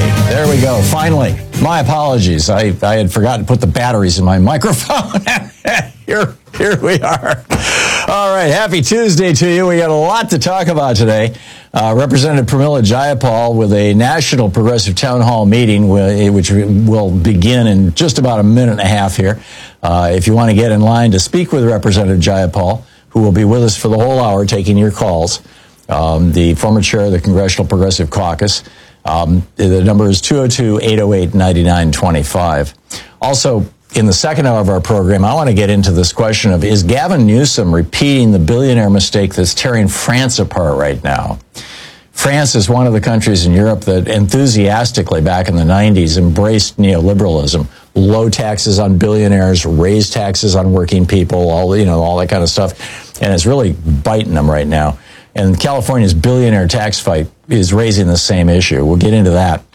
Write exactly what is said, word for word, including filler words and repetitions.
There we go. Finally. My apologies. I, I had forgotten to put the batteries in my microphone. here, here we are. All right. Happy Tuesday to you. We got a lot to talk about today. Uh, Representative Pramila Jayapal with a National Progressive Town Hall meeting, which will begin in just about a minute and a half here. Uh, if you want to get in line to speak with Representative Jayapal, who will be with us for the whole hour taking your calls, um, the former chair of the Congressional Progressive Caucus, Um, the number is two oh two, eight oh eight, nine nine two five. Also, in the second hour of our program, I want to get into this question of, is Gavin Newsom repeating the billionaire mistake that's tearing France apart right now? France is one of the countries in Europe that enthusiastically back in the nineties embraced neoliberalism. Low taxes on billionaires, raised taxes on working people, all, you know, all that kind of stuff. And it's really biting them right now. And California's billionaire tax fight is raising the same issue. We'll get into that.